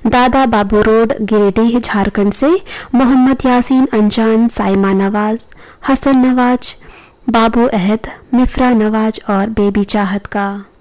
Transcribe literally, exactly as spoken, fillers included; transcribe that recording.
दादा बाबू रोड, गिरिडीह, झारखंड से मोहम्मद यासीन अंजान, साइमा नवाज, हसन नवाज, बाबू अहद, मिफ्रा नवाज और बेबी चाहत का।